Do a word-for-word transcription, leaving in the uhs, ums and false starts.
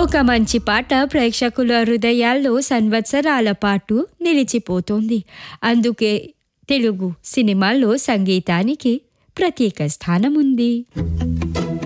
ఒక మంచి పాట ప్రేక్షకుల హృదయాల్లో సంవత్సరాల పాటు నిలిచిపోతుంది. అందుకే తెలుగు సినిమాల్లో సంగీతానికి ప్రత్యేక స్థానం ఉంది.